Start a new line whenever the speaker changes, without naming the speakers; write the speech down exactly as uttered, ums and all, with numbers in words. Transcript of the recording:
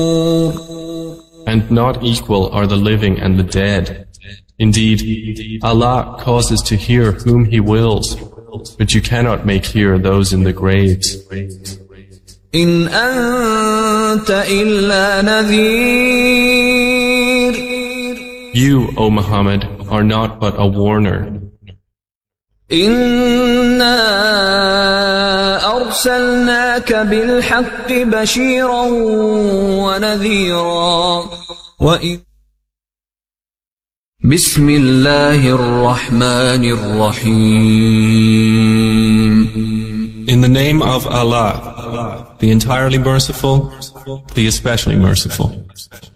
And not equal are the living and the dead. Indeed, Allah causes to hear whom He wills, but you cannot make hear those in the graves.
إن أنت إلا نذير.
You, O Muhammad, are not but a warner.
إنا أرسلناك بالحق بشيرا ونذيرا. وإن بسم الله الرحمن الرحيم.
In the name of Allah, the entirely merciful, the especially merciful.